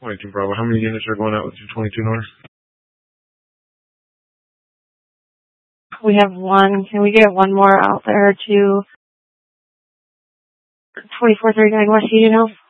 22 Bravo. How many units are going out with 222 North? We have one. Can we get one more out there to 2439 West Union Hills?